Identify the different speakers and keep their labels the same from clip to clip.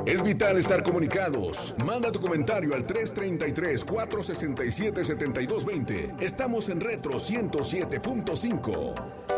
Speaker 1: Es vital estar comunicados. Manda tu comentario al 333-467-7220. Estamos en Retro 107.5.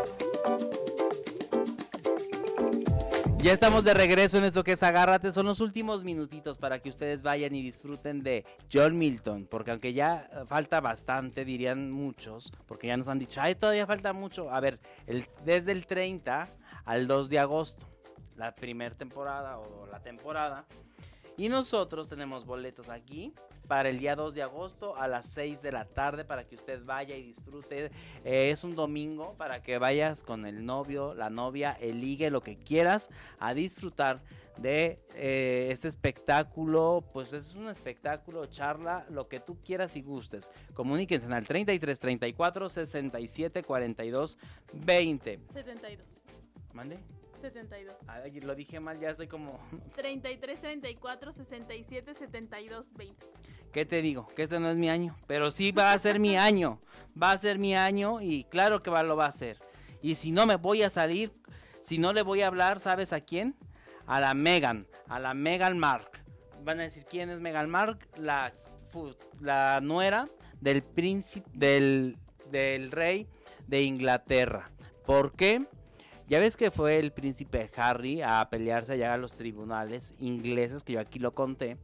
Speaker 2: Ya estamos de regreso en esto que es Agárrate. Son los últimos minutitos para que ustedes vayan y disfruten de John Milton. Porque aunque ya falta bastante, dirían muchos, porque ya nos han dicho, ay, todavía falta mucho. A ver, desde el 30 al 2 de agosto, la primera temporada o la temporada. Y nosotros tenemos boletos aquí para el día 2 de agosto a las 6 de la tarde para que usted vaya y disfrute. Es un domingo para que vayas con el novio, la novia, el ligue, lo que quieras, a disfrutar de este espectáculo. Pues es un espectáculo, charla, lo que tú quieras y gustes. Comuníquense al 33 34 67 42 20.
Speaker 3: 72.
Speaker 2: ¿Mande?
Speaker 3: 72.
Speaker 2: Ay, lo dije mal, ya estoy como...
Speaker 3: 33, 34, 67, 72, 20.
Speaker 2: ¿Qué te digo? Que este no es mi año, pero sí va a ser mi año. Va a ser mi año y claro que lo va a ser. Y si no me voy a salir, si no le voy a hablar, ¿sabes a quién? A la Meghan Markle. Van a decir, ¿quién es Meghan Markle? La nuera del príncipe, del rey de Inglaterra. ¿Por qué? Ya ves que fue el príncipe Harry a pelearse allá a los tribunales ingleses, que yo aquí lo conté,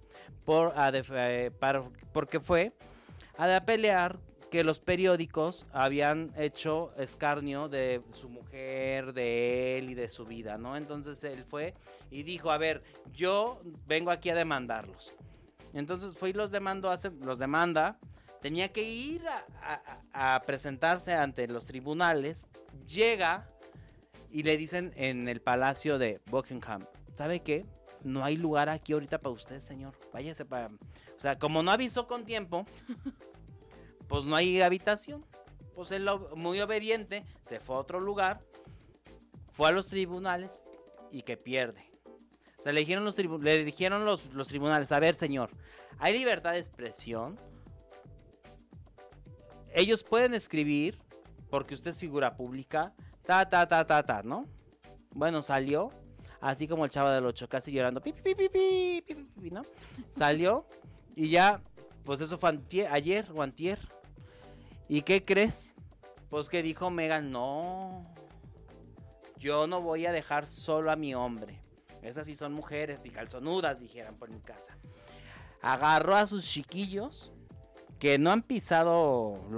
Speaker 2: porque fue a pelear que los periódicos habían hecho escarnio de su mujer, de él y de su vida, ¿no? Entonces él fue y dijo, a ver, yo vengo aquí a demandarlos. Entonces fue y los demanda, tenía que ir a presentarse ante los tribunales, llega... Y le dicen en el palacio de Buckingham, ¿sabe qué? No hay lugar aquí ahorita para usted, señor. Váyase para... O sea, como no avisó con tiempo, pues no hay habitación. Pues él, muy obediente, se fue a otro lugar, fue a los tribunales y que pierde. O sea, le dijeron los tribunales, a ver, señor, ¿hay libertad de expresión? Ellos pueden escribir, porque usted es figura pública... ¿no? Bueno, salió, así como el Chavo del Ocho, casi llorando, ¿no? Salió y ya, pues eso fue ayer o antier. ¿Y qué crees? Pues que dijo Meghan, no, yo no voy a dejar solo a mi hombre. Esas sí son mujeres y calzonudas, dijeran por mi casa. Agarró a sus chiquillos, que no han pisado